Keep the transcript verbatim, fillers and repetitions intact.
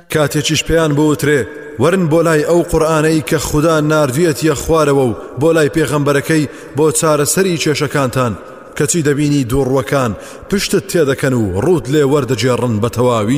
کاتێکیش پێیان بوترێ ورن بۆ لای ئەو قورئانەی کە خوددا ناردوویەتیە خوارەوە و بۆ لای پێغەمبەرەکەی بۆ چارەسەری کێشەکانتان کەچی دەبینی دووڕوەکان پشتت تێدەکەن و ڕوود لێ وەردەجێڕن بە تەواوی.